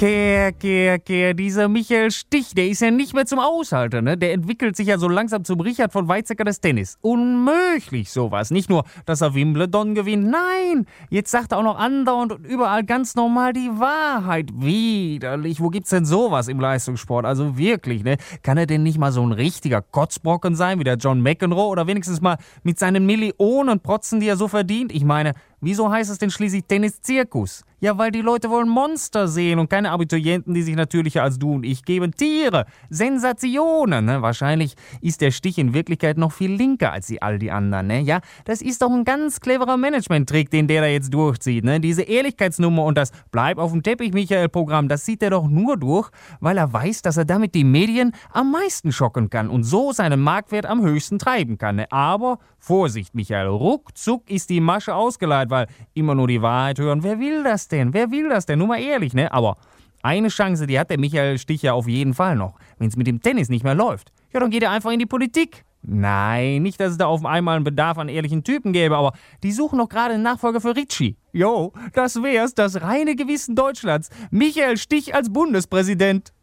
Kehr, dieser Michael Stich, der ist ja nicht mehr zum Aushalten, ne? Der entwickelt sich ja so langsam zum Richard von Weizsäcker des Tennis. Unmöglich sowas. Nicht nur, dass er Wimbledon gewinnt, nein, jetzt sagt er auch noch andauernd und überall ganz normal die Wahrheit. Widerlich, wo gibt's denn sowas im Leistungssport? Also wirklich, ne? Kann er denn nicht mal so ein richtiger Kotzbrocken sein, wie der John McEnroe, oder wenigstens mal mit seinen Millionen protzen, die er so verdient? Ich meine, wieso heißt es denn schließlich Tennis-Zirkus? Ja, weil die Leute wollen Monster sehen und keine Abiturienten, die sich natürlicher als du und ich geben. Tiere, Sensationen. Ne? Wahrscheinlich ist der Stich in Wirklichkeit noch viel linker als all die anderen. Ne? Ja, das ist doch ein ganz cleverer Management-Trick, den der da jetzt durchzieht. Ne? Diese Ehrlichkeitsnummer und das Bleib auf dem Teppich, Michael-Programm, das zieht er doch nur durch, weil er weiß, dass er damit die Medien am meisten schocken kann und so seinen Marktwert am höchsten treiben kann. Ne? Aber Vorsicht, Michael, ruckzuck ist die Masche ausgeleiert, weil immer nur die Wahrheit hören. Wer will das denn? Wer will das denn? Nur mal ehrlich, ne? Aber eine Chance, die hat der Michael Stich ja auf jeden Fall noch. Wenn es mit dem Tennis nicht mehr läuft, ja, dann geht er einfach in die Politik. Nein, nicht, dass es da auf einmal einen Bedarf an ehrlichen Typen gäbe, aber die suchen doch gerade einen Nachfolger für Ricci. Jo, das wär's, das reine Gewissen Deutschlands. Michael Stich als Bundespräsident.